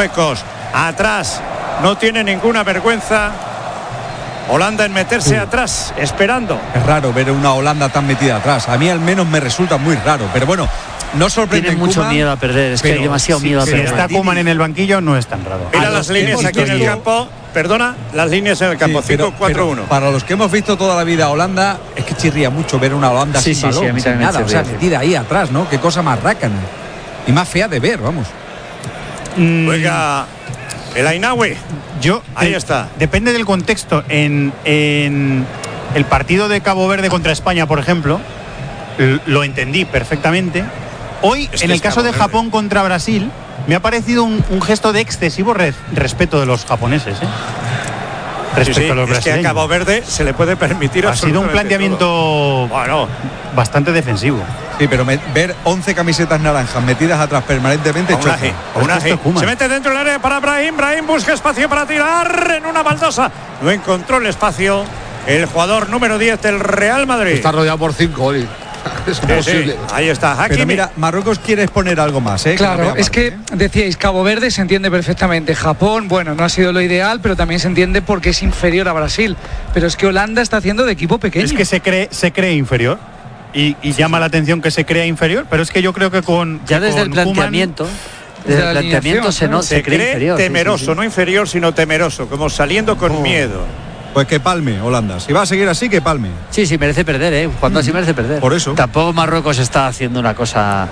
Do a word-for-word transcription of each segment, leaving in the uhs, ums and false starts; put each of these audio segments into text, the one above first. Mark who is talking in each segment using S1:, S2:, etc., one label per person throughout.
S1: Marruecos. Atrás, no tiene ninguna vergüenza Holanda en meterse sí. atrás, esperando.
S2: Es raro ver una Holanda tan metida atrás. A mí al menos me resulta muy raro, pero bueno, no sorprende.
S3: Tiene mucho
S2: Koeman,
S3: miedo a perder, es que hay demasiado
S2: sí,
S3: miedo a perder.
S4: Si está Koeman en el banquillo, no es tan raro.
S1: Mira las líneas aquí en el campo, perdona, las líneas en el campo,
S2: sí,
S1: cinco cuatro uno.
S2: Para los que hemos visto toda la vida a Holanda, es que chirría mucho ver una Holanda
S3: sí,
S2: sin
S3: sí,
S2: balón,
S3: sí, a mí
S2: sin
S3: también
S2: nada,
S3: me
S2: o sea,
S3: chirría.
S2: metida ahí atrás, ¿no? Qué cosa más rácana y más fea de ver, vamos.
S1: Mm. Juega el Ainaoui.
S4: Yo,
S1: ahí
S4: eh,
S1: está.
S4: Depende del contexto. En, en el partido de Cabo Verde contra España, por ejemplo, lo entendí perfectamente. Hoy, es en el caso de Japón contra Brasil, me ha parecido un, un gesto de excesivo re, respeto de los japoneses, ¿eh? Respecto
S1: sí, sí,
S4: a los brasileños.
S1: Es que a Cabo Verde se le puede permitir.
S4: Ha sido un planteamiento bueno, bastante defensivo.
S2: Sí, pero me, ver once camisetas naranjas metidas atrás permanentemente choca.
S1: Se mete dentro del área para Brahim. Brahim busca espacio para tirar en una baldosa. No encontró el espacio el jugador número diez del Real Madrid.
S5: Está rodeado por cinco, Oli. Es
S1: sí, sí, ahí está Hakimi.
S2: Pero mira, Marruecos quiere exponer algo más, ¿eh?
S6: Claro,
S2: que no
S6: es que
S2: ¿eh?
S6: decíais, Cabo Verde se entiende perfectamente. Japón, bueno, no ha sido lo ideal, pero también se entiende porque es inferior a Brasil. Pero es que Holanda está haciendo de equipo pequeño.
S4: Es que se cree, se cree inferior. Y, y llama la atención que se crea inferior, pero es que yo creo que con
S3: ya
S4: que
S3: desde
S4: con
S3: el planteamiento
S4: Koeman,
S3: desde el planteamiento se, no,
S1: se,
S3: se cree,
S1: cree
S3: inferior,
S1: temeroso,
S3: sí, sí, sí.
S1: no inferior sino temeroso, como saliendo con oh. miedo.
S2: Pues que palme Holanda, si va a seguir así, que palme.
S3: Sí, sí, merece perder, ¿eh? Cuando así merece perder.
S2: Por eso.
S3: Tampoco Marruecos está haciendo una cosa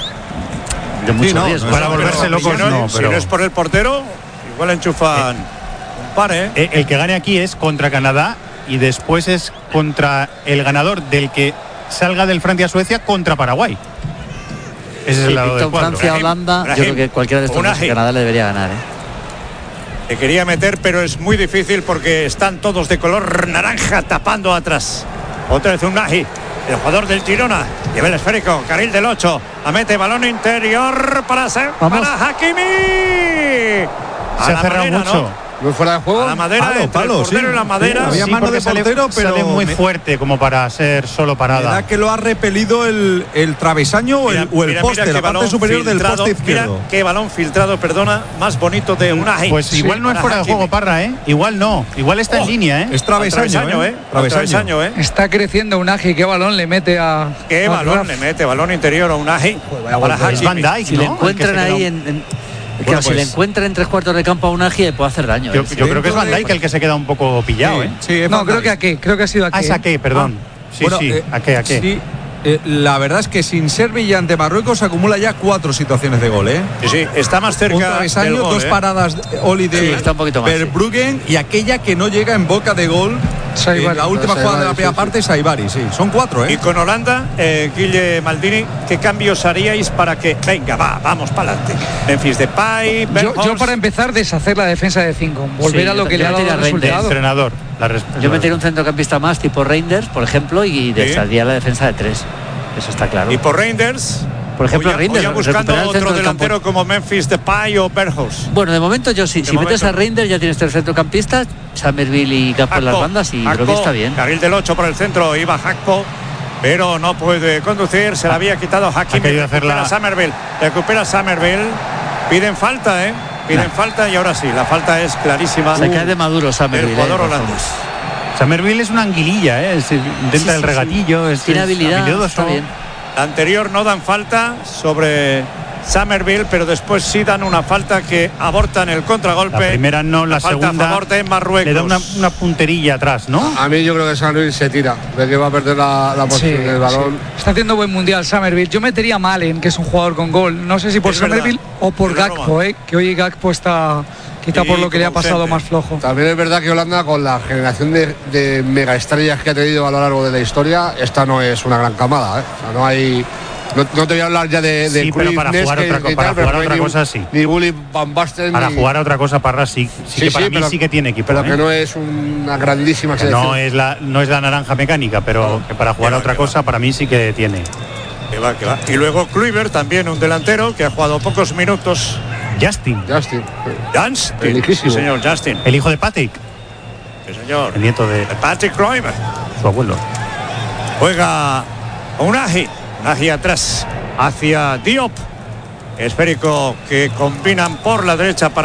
S3: de mucho
S2: sí, no,
S3: riesgo.
S2: No,
S4: para volverse locos,
S1: si no,
S4: no,
S1: si
S4: pero...
S1: no es por el portero, igual enchufan eh, un par, ¿eh?
S4: El que gane aquí es contra Canadá y después es contra el ganador del que salga del Francia-Suecia contra Paraguay. Ese es
S3: sí,
S4: el lado del cuadro.
S3: Francia-Holanda, yo creo que cualquiera de estos dos Canadá le debería ganar, ¿eh?
S1: Se quería meter, pero es muy difícil porque están todos de color naranja tapando atrás. Otra vez un Nahi, el jugador del Girona. Lleva el esférico, carril del ocho. La mete, balón interior para, ser, para Hakimi.
S4: Se ha cerrado mucho.
S1: ¿no?
S5: ¿No fuera de juego?
S1: A la madera,
S2: palo,
S1: entre
S2: palo,
S1: el portero
S2: sí.
S1: y la madera.
S2: Sí, había
S1: sí,
S2: mano de
S1: sale,
S2: portero, pero
S4: sale muy
S2: me,
S4: fuerte como para ser solo parada.
S2: ¿Verdad que lo ha repelido el, el travesaño o el, o el
S1: mira,
S2: poste,
S1: mira
S2: la parte superior
S1: filtrado,
S2: del poste izquierdo?
S1: Mira qué balón filtrado, perdona, más bonito de Unai.
S4: Pues sí, igual no es fuera de juego, Parra, ¿eh? Igual no, igual está oh, en línea, ¿eh?
S2: Es travesaño,
S1: travesaño, ¿eh?
S2: Travesaño.
S1: travesaño, ¿eh?
S6: Está creciendo Unai, qué balón le mete a...
S1: Qué
S6: a
S1: balón
S6: Raf.
S1: le mete, balón interior a Unai.
S4: Para Hakimi. Van Dijk,
S3: si
S4: ¿no?
S3: le encuentran ahí en... en... Bueno, claro, pues, si le encuentra en tres cuartos de campo a un Aji puede hacer daño.
S4: Yo,
S3: ¿eh?
S4: yo creo que es Van Dijk el que se queda un poco pillado,
S2: sí,
S4: ¿eh?
S2: Sí, es
S6: no,
S2: Van
S6: creo
S2: Dijk.
S6: que a qué, creo que ha sido a qué.
S4: Ah, es a qué, perdón.
S2: Ah.
S4: Sí,
S2: bueno,
S4: sí,
S2: eh,
S4: a qué, a qué.
S2: Sí, eh, la verdad es que sin Serbia ante Marruecos acumula ya cuatro situaciones de gol, ¿eh?
S1: Sí, sí, está más cerca
S2: un travesaño,
S1: del gol,
S2: dos
S1: ¿eh?
S2: paradas Oli de
S3: sí, está un poquito más,
S2: Verbruggen
S3: sí.
S2: y aquella que no llega en boca de gol.
S6: Saibari.
S2: La última
S5: Saibari,
S2: jugada de la primera
S5: sí,
S2: parte es Saibari, sí. Son cuatro, ¿eh?
S1: Y con Holanda, eh, Guille Maldini, ¿qué cambios haríais para que, venga, va, vamos para adelante? Memphis Depay,
S6: Yo, yo para empezar deshacer la defensa de cinco, volver
S3: Sí,
S6: a lo
S3: yo-
S6: que
S3: yo
S6: le ha dado
S3: metería
S6: el
S3: a Reinders,
S6: resultado.
S4: Entrenador. La res-
S3: Yo metería un centrocampista más tipo Reinders, por ejemplo, y desharía la defensa de tres. Eso está claro.
S1: Y por Reinders,
S3: Por ejemplo,
S1: o ya,
S3: Reinders,
S1: o ya buscando
S3: recuperar el
S1: otro
S3: centro del
S1: delantero
S3: campo.
S1: como Memphis Depay o Berghaus.
S3: Bueno, de momento yo sí.
S1: De
S3: Si metes
S1: momento.
S3: a Reinders ya tienes tres centrocampistas, Summerville y Gakpo en las bandas y creo que está bien.
S1: Carril del ocho por el centro, iba Gakpo, pero no puede conducir, se la había quitado Hakimi.
S4: Ha querido hacer
S1: recupera
S4: la-
S1: Summerville, recupera Summerville, piden falta, ¿eh? Piden
S3: Nah.
S1: falta y ahora sí, la falta es clarísima.
S3: Se cae de maduro Summerville.
S1: El jugador
S3: eh,
S1: holandés.
S4: Summerville es una anguililla, ¿eh? Es- intenta
S3: Sí,
S4: el
S3: sí,
S4: regatillo.
S3: sí.
S4: Es,
S3: Tiene
S4: es
S3: habilidad,
S4: habilidoso.
S3: está bien.
S1: La anterior no dan falta sobre Summerville, pero después sí dan una falta que abortan el contragolpe.
S4: La primera no, la,
S1: falta
S4: segunda
S1: a favor de Marruecos.
S4: le da una, una punterilla atrás, ¿no?
S5: A mí yo creo que San Luis se tira, de que va a perder la, la posición
S6: Sí,
S5: del balón.
S6: sí. Está haciendo buen mundial Summerville. Yo metería a Malen, que es un jugador con gol. No sé si por
S1: Es verdad.
S6: Summerville o por
S1: Es la
S6: Gakpo,
S1: Roma.
S6: eh, que hoy Gakpo está quizá
S1: Sí,
S6: por lo que le ha
S1: como
S6: pasado
S1: ausente.
S6: más flojo.
S5: También es verdad que Holanda, con la generación de, de megaestrellas que ha tenido a lo largo de la historia, esta no es una gran camada, ¿eh? O sea, no hay. No, no te voy a hablar ya de, de
S4: Sí, pero
S5: Cruyff,
S4: para
S5: Ness,
S4: jugar
S5: que-
S4: otra co-
S5: que
S4: para
S5: tal, pero
S4: jugar
S5: no hay
S4: otra
S5: ni-
S4: cosa, sí.
S5: Ni Gulli Van Basten.
S4: Para
S5: ni-
S4: jugar a otra cosa, Parra sí, sí, que para mí
S5: pero-
S4: sí que tiene equipo.
S5: Pero
S4: ¿eh?
S5: que no es una grandísima
S4: Que
S5: selección.
S4: no es la no es la naranja mecánica, pero que para jugar
S1: Que
S4: a
S1: va,
S4: otra
S1: que
S4: cosa para mí sí que tiene.
S1: Que va, que va. Y luego Kluivert, también un delantero que ha jugado pocos minutos.
S4: Justin,
S5: Justin.
S1: Justin, sí,
S5: Bellísimo.
S1: señor, Justin.
S4: el hijo de Patrick,
S1: Sí, señor.
S4: el nieto de
S1: Patrick Kluivert.
S4: su abuelo.
S1: Juega Unai. Unai atrás hacia Diop. Esférico que combinan por la derecha para